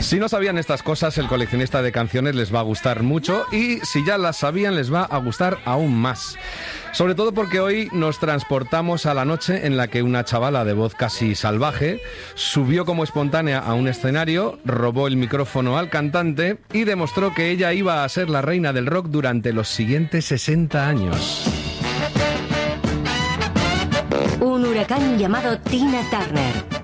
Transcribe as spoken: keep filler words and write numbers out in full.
Si no sabían estas cosas, el coleccionista de canciones les va a gustar mucho, y si ya las sabían, les va a gustar aún más. Sobre todo porque hoy nos transportamos a la noche en la que una chavala de voz casi salvaje subió como espontánea a un escenario, robó el micrófono al cantante y demostró que ella iba a ser la reina del rock durante los siguientes sesenta años. Un huracán llamado Tina Turner.